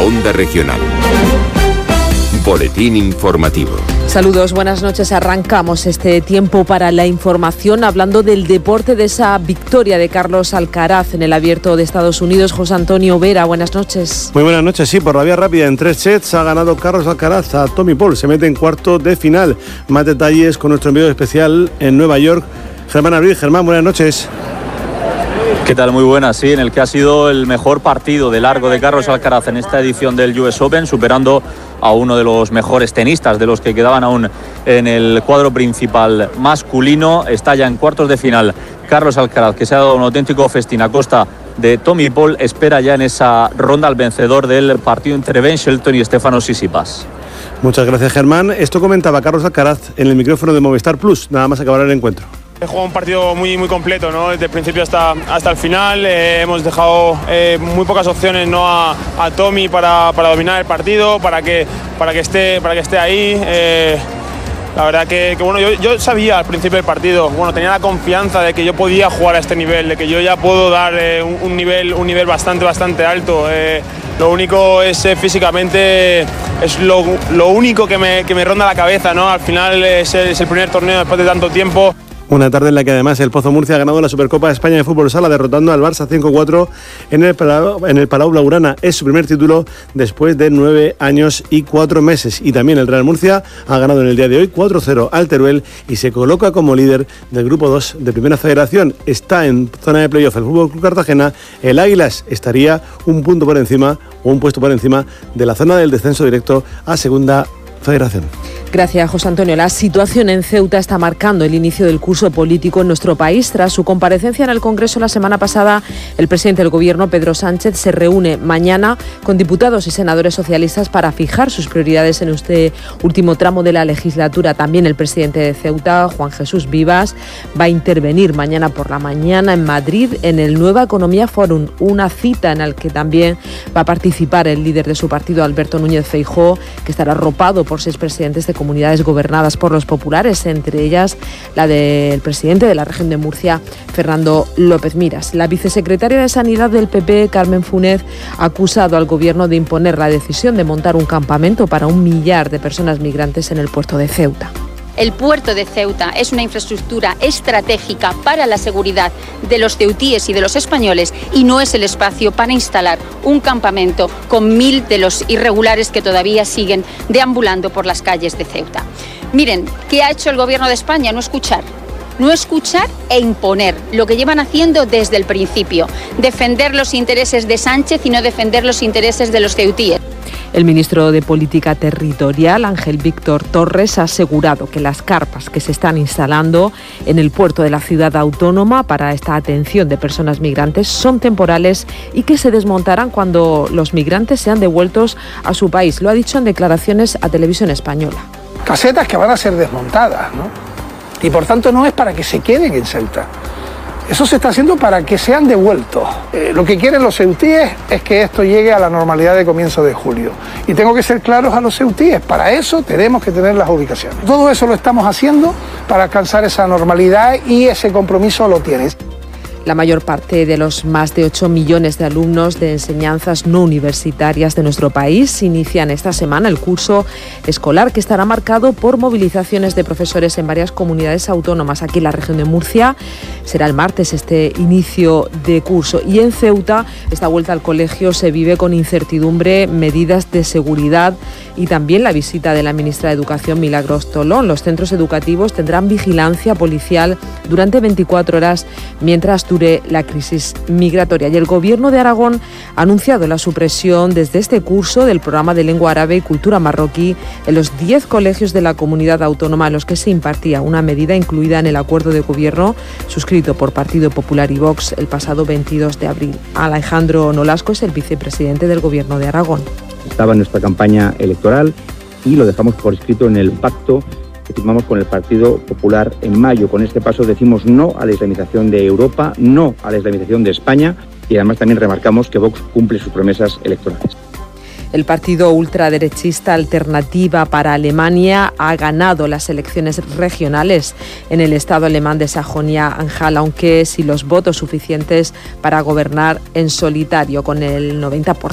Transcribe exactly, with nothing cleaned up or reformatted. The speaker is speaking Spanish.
Onda Regional. Boletín informativo. Saludos, buenas noches. Arrancamos este tiempo para la información hablando del deporte, de esa victoria de Carlos Alcaraz en el Abierto de Estados Unidos. José Antonio Vera, buenas noches. Muy buenas noches, sí, por la vía rápida. En tres sets ha ganado Carlos Alcaraz a Tommy Paul. Se mete en cuarto de final. Más detalles con nuestro enviado especial en Nueva York, Germán Abril. Germán, buenas noches. ¿Qué tal? Muy buenas, sí, en el que ha sido el mejor partido de largo de Carlos Alcaraz en esta edición del U S Open, superando a uno de los mejores tenistas, de los que quedaban aún en el cuadro principal masculino. Está ya en cuartos de final Carlos Alcaraz, que se ha dado un auténtico festín a costa de Tommy Paul. Espera ya en esa ronda al vencedor del partido entre Ben Shelton y Stefanos Tsitsipas. Muchas gracias, Germán. Esto comentaba Carlos Alcaraz en el micrófono de Movistar Plus, nada más acabar el encuentro. He jugado un partido muy muy completo, ¿no? Desde el principio hasta, hasta el final. Eh, hemos dejado eh, muy pocas opciones, ¿no? a, a Tommy para, para dominar el partido, para que, para que, esté, para que esté ahí. Eh, la verdad que, que bueno, yo, yo sabía al principio del partido, bueno, tenía la confianza de que yo podía jugar a este nivel, de que yo ya puedo dar eh, un, un, nivel, un nivel bastante, bastante alto. Eh, lo único es eh, físicamente, es lo, lo único que me, que me ronda la cabeza, ¿no? Al final es, es el primer torneo después de tanto tiempo. Una tarde en la que además el Pozo Murcia ha ganado la Supercopa de España de Fútbol Sala, derrotando al Barça cinco cuatro en el Palau, en el Palau Blaugrana. Es su primer título después de nueve años y cuatro meses. Y también el Real Murcia ha ganado en el día de hoy cuatro cero al Teruel y se coloca como líder del Grupo dos de Primera Federación. Está en zona de playoff el Fútbol Club Cartagena. El Águilas estaría un punto por encima o un puesto por encima de la zona del descenso directo a Segunda Federación. Gracias, José Antonio. La situación en Ceuta está marcando el inicio del curso político en nuestro país. Tras su comparecencia en el Congreso la semana pasada, el presidente del Gobierno, Pedro Sánchez, se reúne mañana con diputados y senadores socialistas para fijar sus prioridades en este último tramo de la legislatura. También el presidente de Ceuta, Juan Jesús Vivas, va a intervenir mañana por la mañana en Madrid en el Nueva Economía Forum, una cita en la que también va a participar el líder de su partido, Alberto Núñez Feijóo, que estará arropado por seis presidentes de comunidades gobernadas por los populares, entre ellas la del presidente de la región de Murcia, Fernando López Miras. La vicesecretaria de Sanidad del P P, Carmen Funes, ha acusado al gobierno de imponer la decisión de montar un campamento para un millar de personas migrantes en el puerto de Ceuta. El puerto de Ceuta es una infraestructura estratégica para la seguridad de los ceutíes y de los españoles y no es el espacio para instalar un campamento con mil de los irregulares que todavía siguen deambulando por las calles de Ceuta. Miren, ¿qué ha hecho el Gobierno de España? No escuchar. No escuchar e imponer, lo que llevan haciendo desde el principio. Defender los intereses de Sánchez y no defender los intereses de los ceutíes. El ministro de Política Territorial, Ángel Víctor Torres, ha asegurado que las carpas que se están instalando en el puerto de la ciudad autónoma para esta atención de personas migrantes son temporales y que se desmontarán cuando los migrantes sean devueltos a su país. Lo ha dicho en declaraciones a Televisión Española. Casetas que van a ser desmontadas, ¿no? Y por tanto no es para que se queden en Ceuta. Eso se está haciendo para que sean devueltos. Eh, lo que quieren los ceutíes es que esto llegue a la normalidad de comienzo de julio. Y tengo que ser claros a los ceutíes, para eso tenemos que tener las ubicaciones. Todo eso lo estamos haciendo para alcanzar esa normalidad y ese compromiso lo tienes. La mayor parte de los más de ocho millones de alumnos de enseñanzas no universitarias de nuestro país inician esta semana el curso escolar, que estará marcado por movilizaciones de profesores en varias comunidades autónomas. Aquí en la región de Murcia será el martes este inicio de curso, y en Ceuta esta vuelta al colegio se vive con incertidumbre, medidas de seguridad y también la visita de la ministra de Educación, Milagros Tolón. Los centros educativos tendrán vigilancia policial durante veinticuatro horas mientras dure la crisis migratoria. Y el Gobierno de Aragón ha anunciado la supresión desde este curso del programa de lengua árabe y cultura marroquí en los diez colegios de la comunidad autónoma en los que se impartía, una medida incluida en el acuerdo de gobierno suscrito por Partido Popular y Vox el pasado veintidós de abril. Alejandro Nolasco es el vicepresidente del Gobierno de Aragón. Estaba en nuestra campaña electoral y lo dejamos por escrito en el pacto que firmamos con el Partido Popular en mayo. Con este paso decimos no a la islamización de Europa, no a la islamización de España, y además también remarcamos que Vox cumple sus promesas electorales. El partido ultraderechista Alternativa para Alemania ha ganado las elecciones regionales en el estado alemán de Sajonia-Anhalt, aunque sin los votos suficientes para gobernar en solitario, con el noventa por ciento.